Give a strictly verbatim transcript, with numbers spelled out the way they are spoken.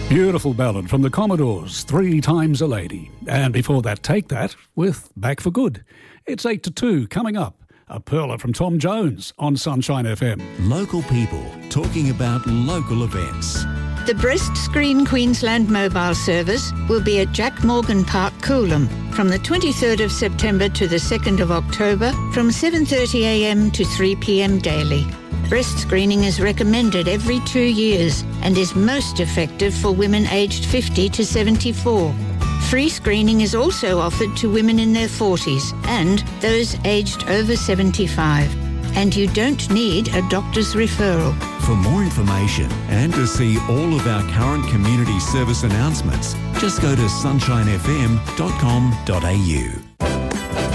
Beautiful ballad from the Commodores, Three Times a Lady. And before that, Take That with Back for Good. It's eight to two coming up. A perler from Tom Jones on Sunshine F M. Local people talking about local events. The Breast Screen Queensland mobile service will be at Jack Morgan Park, Coolum, from the twenty-third of September to the second of October from seven thirty a m to three p m daily. Breast screening is recommended every two years and is most effective for women aged fifty to seventy-four. Free screening is also offered to women in their forties and those aged over seventy-five. And you don't need a doctor's referral. For more information and to see all of our current community service announcements, just go to sunshine f m dot com dot a u.